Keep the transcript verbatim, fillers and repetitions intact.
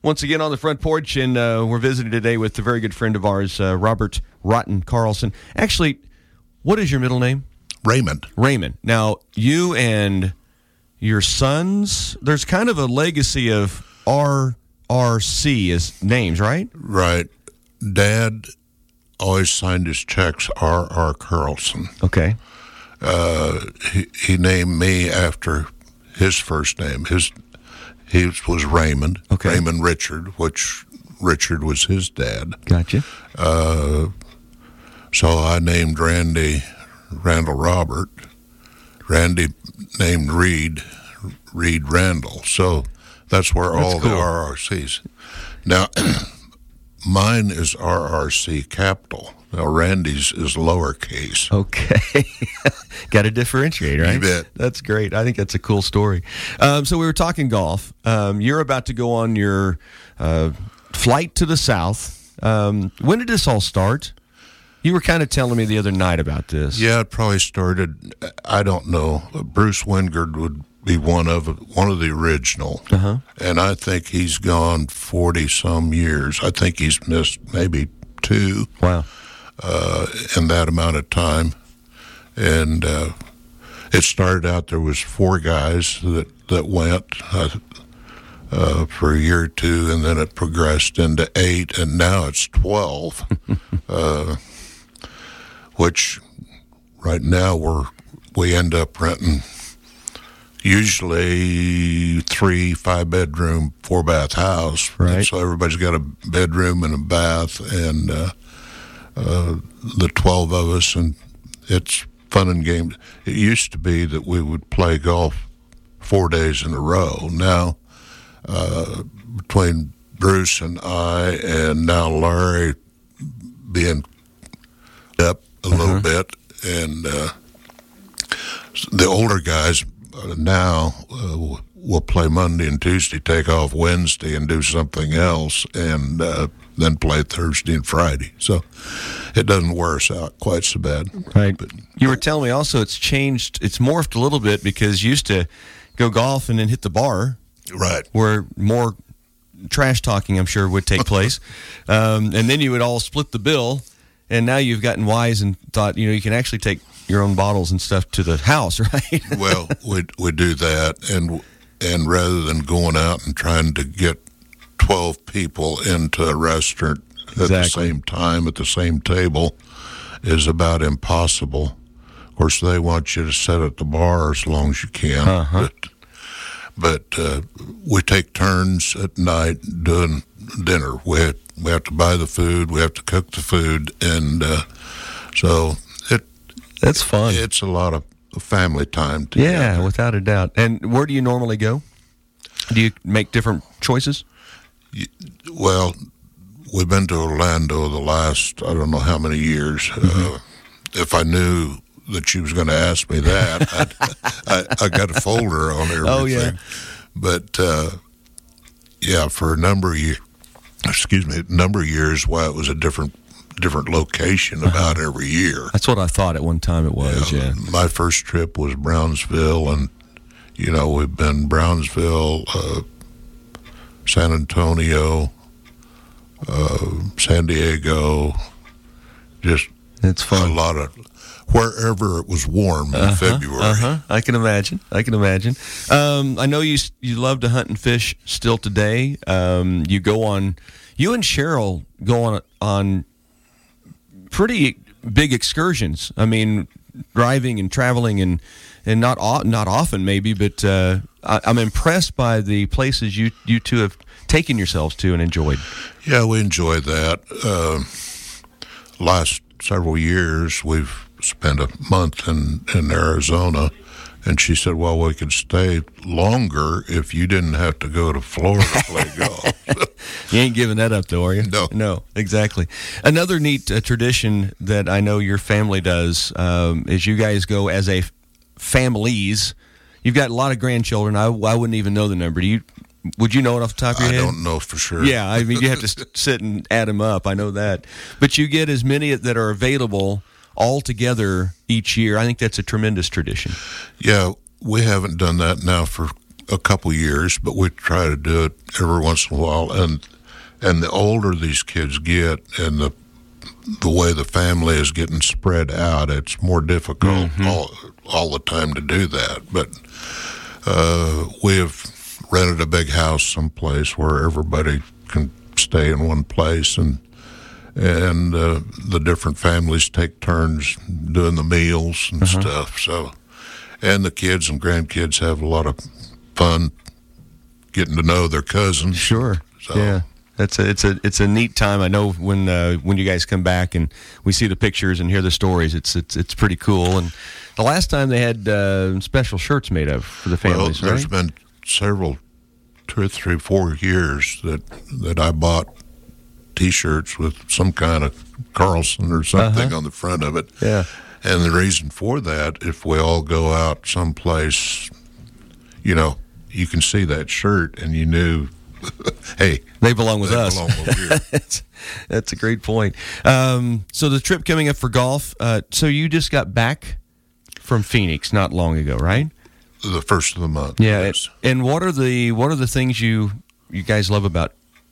Once again on the front porch, and uh, we're visiting today with a very good friend of ours, uh, Robert Rotten Carlson. Actually, what is your middle name? Raymond. Raymond. Now, you and your sons, there's kind of a legacy of R R C as names, right? Right. Dad always signed his checks R R Carlson. Okay. Uh, he, he named me after his first name. His He was Raymond, okay. Raymond Richard, which Richard was his dad. Gotcha. Uh, so I named Randy Randall Robert. Randy named Reed Reed Randall. So that's where that's all cool. the R R Cs. Now, mine is R R C capital. Now, Randy's is lowercase. Okay. Got to differentiate, right? You bet. That's great. I think that's a cool story. Um, so we were talking golf. Um, you're about to go on your uh, flight to the south. Um, when did this all start? You were kind of telling me the other night about this. Yeah, it probably started, I don't know. Bruce Wingard would be one of one of the original. Uh-huh. And I think he's gone forty-some years. I think he's missed maybe two. Wow. Uh, in that amount of time. And uh, it started out, there was four guys that, that went uh, uh, for a year or two, and then it progressed into eight, and now it's twelve, uh, which right now we're, we end up renting usually three, five-bedroom, four-bath house. Right. And so everybody's got a bedroom and a bath, and uh, uh, the twelve of us, and it's fun and games. It used to be that we would play golf four days in a row. Now, uh, between Bruce and I, and now Larry being up a uh-huh. little bit, and uh, the older guys now uh, will play Monday and Tuesday, take off Wednesday, and do something else, and uh, then play Thursday and Friday. So it doesn't wear us out quite so bad. Right. But you were telling me also it's changed, it's morphed a little bit, because you used to go golf and then hit the bar. Right. Where more trash talking, I'm sure, would take place. um, and then you would all split the bill, and now you've gotten wise and thought, you know, you can actually take your own bottles and stuff to the house, right? Well, we we do that, and and rather than going out and trying to get twelve people into a restaurant at exactly. the same time, at the same table, is about impossible. Of course, they want you to sit at the bar as long as you can. Uh-huh. But, but uh, we take turns at night doing dinner. We have, we have to buy the food, we have to cook the food, and uh, so it that's fun. It's a lot of family time together. Yeah, without a doubt. And where do you normally go? Do you make different choices? Well, we've been to Orlando the last, I don't know how many years. Mm-hmm. Uh, if I knew that she was going to ask me that, I, I got a folder on everything. Oh, yeah. But, uh, yeah, for a number of years, excuse me, a number of years, why it was a different different location about uh-huh. every year. That's what I thought at one time it was, yeah. yeah. My first trip was Brownsville, and, you know, we've been Brownsville, uh, San Antonio, uh, San Diego, just it's fun. A lot of, wherever it was warm in uh-huh, February. Uh-huh. I can imagine. I can imagine. Um, I know you you love to hunt and fish still today. Um, you go on, you and Cheryl go on on pretty big excursions. I mean, driving and traveling and and not not often maybe, but uh, I, I'm impressed by the places you you two have taken yourselves to and enjoyed. Yeah, we enjoy that. Uh, last several years, we've spent a month in, in Arizona, and she said, well, we could stay longer if you didn't have to go to Florida to play golf. You ain't giving that up, though, are you? No. No, exactly. Another neat uh, tradition that I know your family does um, is you guys go as a f- families. You've got a lot of grandchildren. I, I wouldn't even know the number. Do you? Would you know it off the top of your I head? don't know for sure. Yeah, I mean, you have to sit and add them up. I know that. But you get as many that are available all together each year. I think that's a tremendous tradition. Yeah, we haven't done that now for a couple years, but we try to do it every once in a while. And and the older these kids get, and the the way the family is getting spread out, it's more difficult mm-hmm. all all the time to do that. But uh, we have rented a big house someplace where everybody can stay in one place, and and uh, the different families take turns doing the meals and uh-huh. stuff. So, and the kids and grandkids have a lot of fun getting to know their cousins. Sure. So. Yeah. That's a, it's a it's a neat time. I know when uh, when you guys come back and we see the pictures and hear the stories, it's it's it's pretty cool. And the last time they had uh, special shirts made of for the families. Well, there's right? been several, two or three, four years that that I bought T-shirts with some kind of Carlson or something uh-huh. on the front of it. Yeah. And the reason for that, if we all go out someplace, you know, you can see that shirt and you knew. Hey, they belong with they us. Belong over here. that's, that's a great point. Um, so the trip coming up for golf. Uh, so you just got back from Phoenix not long ago, right? The first of the month. Yeah. Yes. And what are the what are the things you you guys love about